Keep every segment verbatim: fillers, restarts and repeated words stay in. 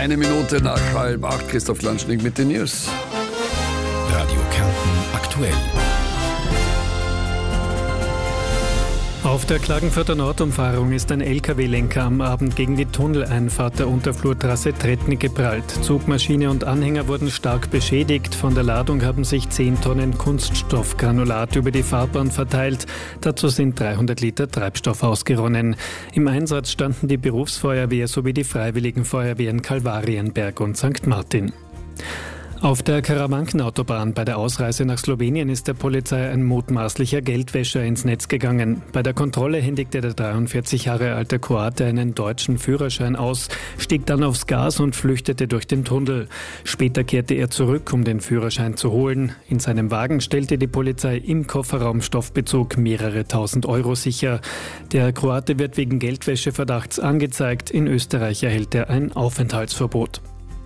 Eine Minute nach halb acht, Christoph Klanschnig mit den News. Radio Kärnten aktuell. Auf der Klagenfurter Nordumfahrung ist ein L K W-Lenker am Abend gegen die Tunneleinfahrt der Unterflurtrasse Tretny geprallt. Zugmaschine und Anhänger wurden stark beschädigt. Von der Ladung haben sich zehn Tonnen Kunststoffgranulat über die Fahrbahn verteilt. Dazu sind dreihundert Liter Treibstoff ausgeronnen. Im Einsatz standen die Berufsfeuerwehr sowie die Freiwilligen Feuerwehren Kalvarienberg und Sankt Martin. Auf der Karawankenautobahn bei der Ausreise nach Slowenien ist der Polizei ein mutmaßlicher Geldwäscher ins Netz gegangen. Bei der Kontrolle händigte der dreiundvierzig Jahre alte Kroate einen deutschen Führerschein aus, stieg dann aufs Gas und flüchtete durch den Tunnel. Später kehrte er zurück, um den Führerschein zu holen. In seinem Wagen stellte die Polizei im Kofferraum Stoffbezug mehrere tausend Euro sicher. Der Kroate wird wegen Geldwäscheverdachts angezeigt. In Österreich erhält er ein Aufenthaltsverbot.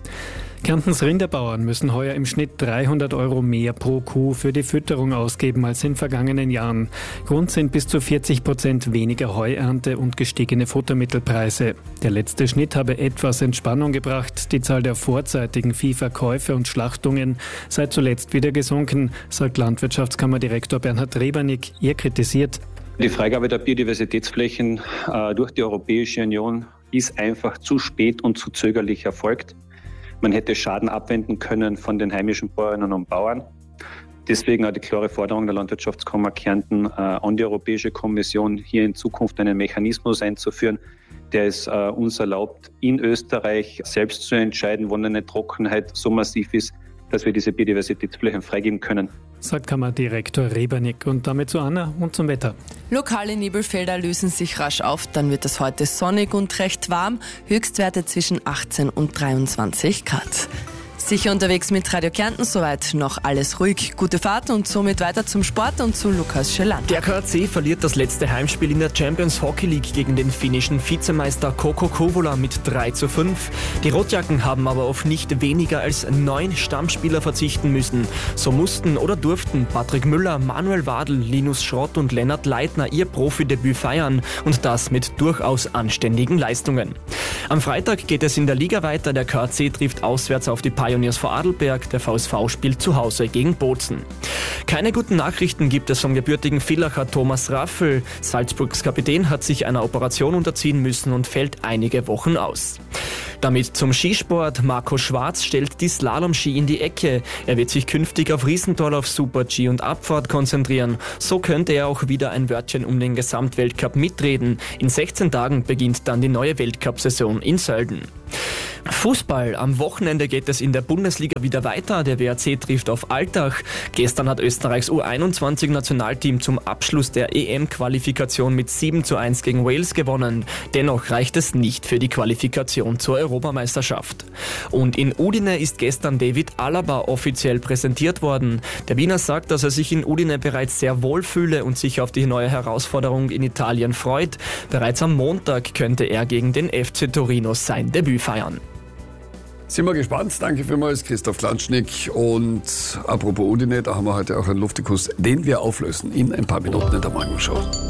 Kärntens Rinderbauern müssen heuer im Schnitt dreihundert Euro mehr pro Kuh für die Fütterung ausgeben als in vergangenen Jahren. Grund sind bis zu vierzig Prozent weniger Heuernte und gestiegene Futtermittelpreise. Der letzte Schnitt habe etwas Entspannung gebracht. Die Zahl der vorzeitigen Viehverkäufe und Schlachtungen sei zuletzt wieder gesunken, sagt Landwirtschaftskammerdirektor Bernhard Rebernig. Er kritisiert: Die Freigabe der Biodiversitätsflächen äh, durch die Europäische Union ist einfach zu spät und zu zögerlich erfolgt. Man hätte Schaden abwenden können von den heimischen Bäuerinnen und Bauern. Deswegen auch die klare Forderung der Landwirtschaftskammer Kärnten äh, an die Europäische Kommission, hier in Zukunft einen Mechanismus einzuführen, der es äh, uns erlaubt, in Österreich selbst zu entscheiden, wann eine Trockenheit so massiv ist, dass wir diese Biodiversitätsflächen freigeben können. Sagt Kammerdirektor Rebernig. Und damit zu Anna und zum Wetter. Lokale Nebelfelder lösen sich rasch auf, dann wird es heute sonnig und recht warm. Höchstwerte zwischen achtzehn und dreiundzwanzig Grad. Sicher unterwegs mit Radio Kärnten, soweit noch alles ruhig. Gute Fahrt und somit weiter zum Sport und zu Lukas Schelan. Der K A C verliert das letzte Heimspiel in der Champions Hockey League gegen den finnischen Vizemeister Kokko Kouvola mit drei zu fünf. Die Rotjacken haben aber auf nicht weniger als neun Stammspieler verzichten müssen. So mussten oder durften Patrick Müller, Manuel Wadl, Linus Schrott und Lennart Leitner ihr Profidebüt feiern und das mit durchaus anständigen Leistungen. Am Freitag geht es in der Liga weiter. Der K A C trifft auswärts auf die Pioneers Vorarlberg. Der V S V spielt zu Hause gegen Bozen. Keine guten Nachrichten gibt es vom gebürtigen Villacher Thomas Raffel. Salzburgs Kapitän hat sich einer Operation unterziehen müssen und fällt einige Wochen aus. Damit zum Skisport. Marco Schwarz stellt die Slalom-Ski in die Ecke. Er wird sich künftig auf Riesentorlauf, Super-G und Abfahrt konzentrieren. So könnte er auch wieder ein Wörtchen um den Gesamtweltcup mitreden. In sechzehn Tagen beginnt dann die neue Weltcup-Saison in Sölden. Fußball. Am Wochenende geht es in der Bundesliga wieder weiter. Der W A C trifft auf Altach. Gestern hat Österreichs U einundzwanzig-Nationalteam zum Abschluss der E M-Qualifikation mit sieben zu eins gegen Wales gewonnen. Dennoch reicht es nicht für die Qualifikation zur Europameisterschaft. Und in Udine ist gestern David Alaba offiziell präsentiert worden. Der Wiener sagt, dass er sich in Udine bereits sehr wohl fühle und sich auf die neue Herausforderung in Italien freut. Bereits am Montag könnte er gegen den F C Torino sein Debüt feiern. Sind wir gespannt. Danke vielmals, Christoph Klanschnig. Und apropos Udine, da haben wir heute auch einen Luftikus, den wir auflösen in ein paar Minuten in der Morgenshow.